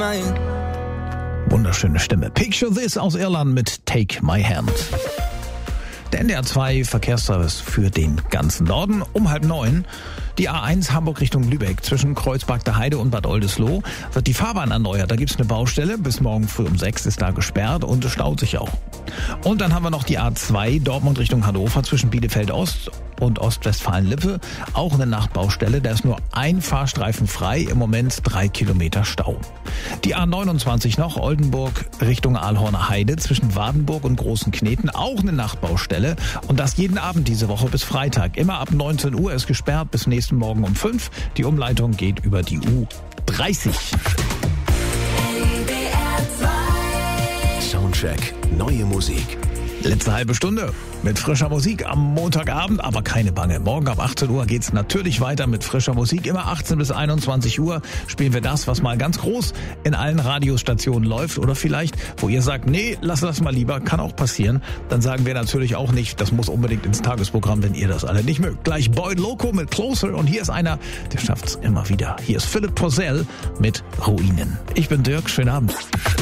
mind. Wunderschöne Stimme. Picture This aus Irland mit Take My Hand. Der NDR 2 Verkehrsservice für den ganzen Norden um 8:30. Die A1 Hamburg Richtung Lübeck zwischen Kreuzberg der Heide und Bad Oldesloe wird die Fahrbahn erneuert. Da gibt's eine Baustelle. Bis morgen früh um 6 ist da gesperrt und es staut sich auch. Und dann haben wir noch die A2 Dortmund Richtung Hannover zwischen Bielefeld Ost und Ostwestfalen-Lippe. Auch eine Nachtbaustelle. Da ist nur ein Fahrstreifen frei. Im Moment 3 Kilometer Stau. Die A29 noch Oldenburg Richtung Aalhorner Heide zwischen Wardenburg und Großen Kneten. Auch eine Nachtbaustelle. Und das jeden Abend diese Woche bis Freitag. Immer ab 19 Uhr ist gesperrt bis nächsten Morgen um 5. Die Umleitung geht über die U30. Soundcheck. Neue Musik. Letzte halbe Stunde mit frischer Musik am Montagabend, aber keine Bange. Morgen ab 18 Uhr geht's natürlich weiter mit frischer Musik. Immer 18 bis 21 Uhr spielen wir das, was mal ganz groß in allen Radiostationen läuft. Oder vielleicht, wo ihr sagt, nee, lass das mal lieber, kann auch passieren. Dann sagen wir natürlich auch nicht, das muss unbedingt ins Tagesprogramm, wenn ihr das alle nicht mögt. Gleich Boy Loco mit Closer und hier ist einer, der schafft's immer wieder. Hier ist Philipp Porzell mit Ruinen. Ich bin Dirk, schönen Abend.